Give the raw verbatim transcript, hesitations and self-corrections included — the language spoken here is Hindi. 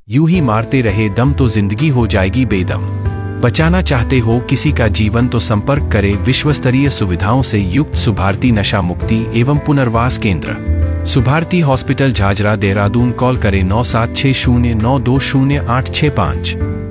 यूं ही मारते रहे दम तो जिंदगी हो जाएगी बेदम। बचाना चाहते हो किसी का जीवन तो संपर्क करें विश्वस्तरीय सुविधाओं से युक्त सुभारती नशा मुक्ति एवं पुनर्वास केंद्र, सुभारती हॉस्पिटल झाझरा देहरादून। कॉल करें नौ सात छः शून्य नौ दो शून्य आठ छः पाँच।